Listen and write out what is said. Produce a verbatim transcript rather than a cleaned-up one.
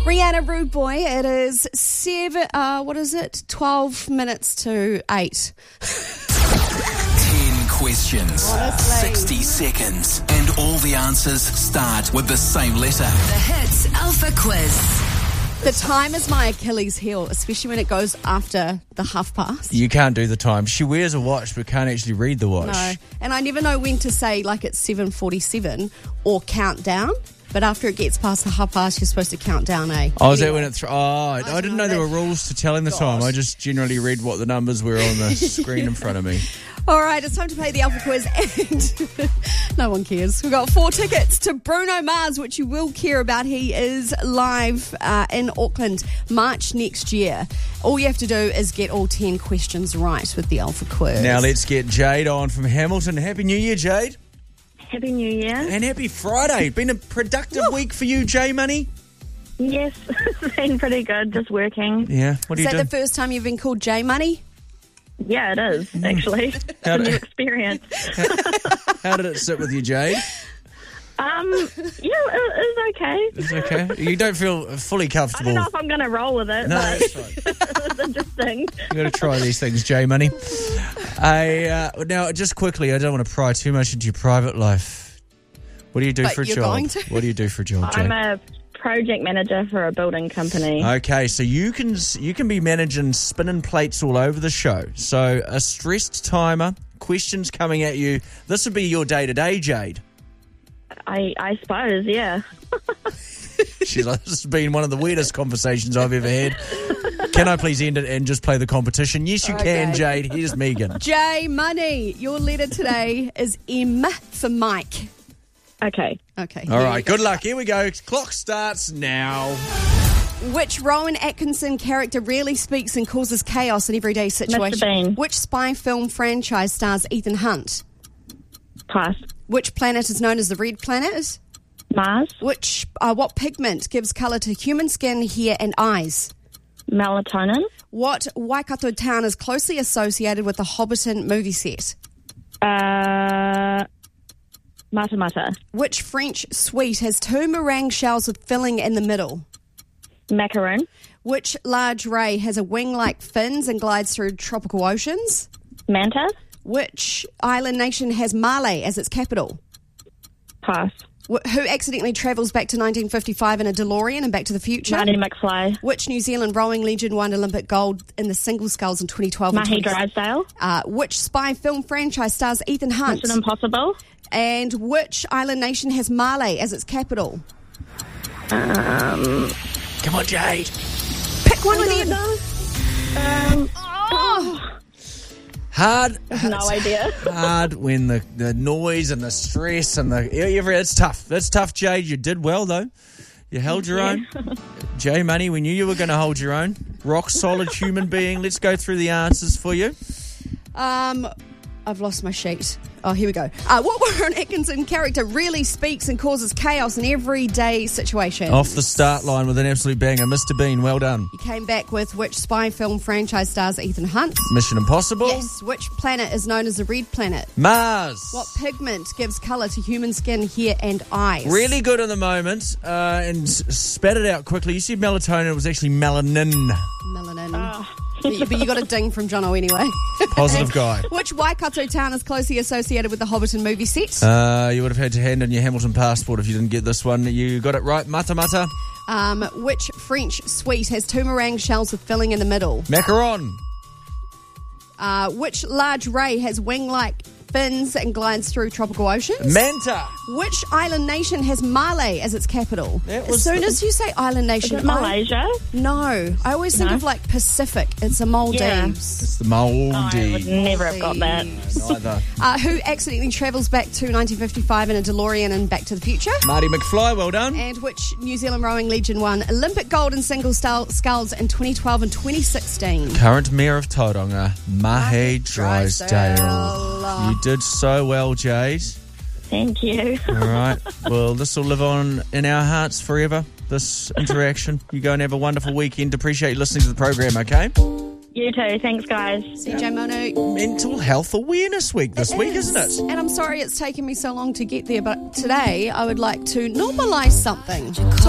Rihanna, Rude Boy. It is seven, uh, what is it? twelve minutes to eight. ten questions, Honestly. sixty seconds, and all the answers start with the same letter. The Hits Alpha Quiz. The time is my Achilles heel, especially when it goes after the half past. You can't do the time. She wears a watch but can't actually read the watch. No. And I never know when to say, like, it's seven forty-seven or count down. But after it gets past the half past, you're supposed to count down, eh? Oh, is that Anyway. when it's... Oh, I, I didn't know know there were that. rules to telling the time. I just generally read what the numbers were on the screen in front of me. All right, it's time to play the Alpha Quiz, and no one cares. We've got four tickets to Bruno Mars, which you will care about. He is live uh, in Auckland March next year. All you have to do is get all ten questions right with the Alpha Quiz. Now let's get Jade on from Hamilton. Happy New Year, Jade. Happy New Year. And happy Friday. Been a productive week for you, J Money? Yes, it's been pretty good, just working. Yeah. What are Is you that doing? the first time you've been called J Money? Yeah, it is, actually. It's How a new do- experience. How did it sit with you, Jade? Um, yeah, it, it's okay. It's okay. You don't feel fully I comfortable. don't know if I'm going to roll with it, No, but that's right. it's interesting. You got to try these things, J Money. I uh, now just quickly. I don't want to pry too much into your private life. What do you do But for a you're job? going to. What do you do for a job, I'm Jade? a project manager for a building company. Okay, so you can you can be managing spinning plates all over the show. So a stressed timer, questions coming at you. This would be your day to day, Jade. I, I suppose, yeah. She's like, this has been one of the weirdest conversations I've ever had. Can I please end it and just play the competition? Yes, you can, Okay. Jade. Here's Megan. J Money. Your letter today is M for Mike. Okay. Okay. All here right, you go. good luck. Here we go. Clock starts now. Which Rowan Atkinson character rarely speaks and causes chaos in everyday situations? Bean. Which spy film franchise stars Ethan Hunt? Pass. Which planet is known as the Red Planet? Mars. Which uh, what pigment gives colour to human skin, hair, and eyes? Melatonin. What Waikato town is closely associated with the Hobbiton movie set? Uh, Mata Mata. Which French sweet has two meringue shells with filling in the middle? Macaroon. Which large ray has a wing-like fins and glides through tropical oceans? Manta. Which island nation has Male as its capital? Pass. Wh- Who accidentally travels back to nineteen fifty-five in a DeLorean and Back to the Future? Marty McFly. Which New Zealand rowing legend won Olympic gold in the single sculls in twenty twelve? Mahi and twenty Drysdale. Uh, which spy film franchise stars Ethan Hunt? Mission Impossible. And which island nation has Male as its capital? Um, Come on, Jade. Pick one of I them. don't know. Um, Oh, Hard. no idea. Hard when the, the noise and the stress and the... Every, it's tough. It's tough, Jade. You did well, though. You held your own. J Money, we knew you were going to hold your own. Rock solid human being. Let's go through the answers for you. um, I've lost my sheet. Oh, here we go. Uh, what Warren Atkinson character really speaks and causes chaos in everyday situations? Off the start line with an absolute banger. Mister Bean, well done. You came back with which spy film franchise stars Ethan Hunt? Mission Impossible. Yes. Which planet is known as the Red Planet? Mars. What pigment gives colour to human skin, hair, and eyes? Really good at the moment. Uh, and s- spat it out quickly. You said melatonin. It was actually melanin. Melanin. Oh. But, you, but you got a ding from Jono anyway. Positive guy. Which Waikato town is closely associated with the Hobbiton movie set? Uh, you would have had to hand in your Hamilton passport if you didn't get this one. You got it right. Mata Mata. Um, which French sweet has two meringue shells with filling in the middle? Macaron. Uh, which large ray has wing-like fins and glides through tropical oceans? Manta. Which island nation has Male as its capital? That As was soon the- as you say island Is nation, it Malaysia? I, no, I always think No? of like Pacific. It's the Maldives. It's the Oh, I would Maldives. never have got that. Neither. Uh, who accidentally travels back to nineteen fifty-five in a DeLorean and Back to the Future? Marty McFly, well done. And which New Zealand rowing legend won Olympic gold in single style sculls in twenty twelve and twenty sixteen? Current Mayor of Tauranga, Mahi Drysdale. Drysdale. You did so well, Jade. Thank you. All right. Well, this will live on in our hearts forever, this interaction. You go and have a wonderful weekend. Appreciate you listening to the program, okay? You too. Thanks, guys. C J Monu. Mental Health Awareness Week this week, isn't it? And I'm sorry it's taken me so long to get there, but today I would like to normalise something.